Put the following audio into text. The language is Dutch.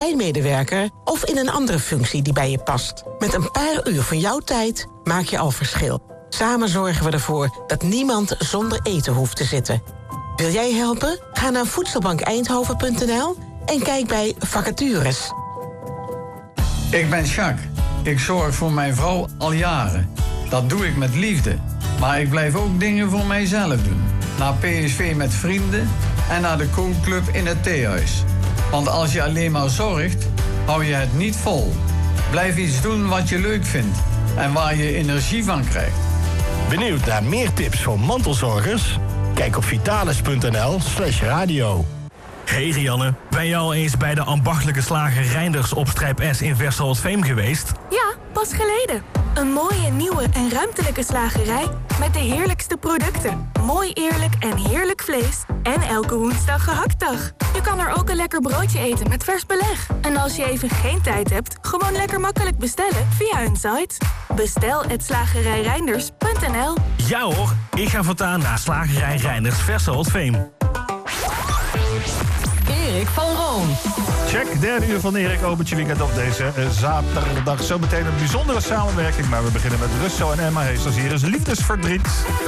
lijnmedewerker of in een andere functie die bij je past. Met een paar uur van jouw tijd maak je al verschil. Samen zorgen we ervoor dat niemand zonder eten hoeft te zitten. Wil jij helpen? Ga naar voedselbankeindhoven.nl en kijk bij vacatures. Ik ben Jacques. Ik zorg voor mijn vrouw al jaren. Dat doe ik met liefde. Maar ik blijf ook dingen voor mijzelf doen. Naar PSV met vrienden en naar de kookclub in het theehuis. Want als je alleen maar zorgt, hou je het niet vol. Blijf iets doen wat je leuk vindt en waar je energie van krijgt. Benieuwd naar meer tips voor mantelzorgers? Kijk op vitalis.nl/radio. Hey Rianne, ben je al eens bij de ambachtelijke slager Reinders op Strijp S in Versel-het-Veem geweest? Ja, pas geleden. Een mooie, nieuwe en ruimtelijke slagerij met de heerlijkste producten. Mooi, eerlijk en heerlijk vlees. En elke woensdag gehaktdag. Je kan er ook een lekker broodje eten met vers beleg. En als je even geen tijd hebt, gewoon lekker makkelijk bestellen via hun site. Bestel@slagerijreinders.nl. Ja hoor, ik ga voortaan naar slagerij Reinders Versel-het-Veem. Erik van Roon. Check, derde uur van Erik opent je weekend op deze zaterdag. Zometeen een bijzondere samenwerking, maar we beginnen met Russo en Emma Heesters. Hier is Liefdesverdriet.